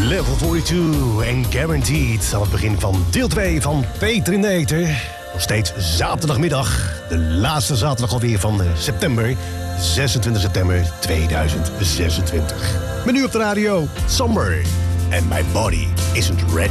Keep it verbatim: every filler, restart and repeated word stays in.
Level tweeënveertig en Guaranteed aan het begin van deel twee van Peter in de Eter. Nog steeds zaterdagmiddag, de laatste zaterdag alweer van september, zesentwintig september tweeduizend zesentwintig. Met nu op de radio, Summer. And my body isn't ready.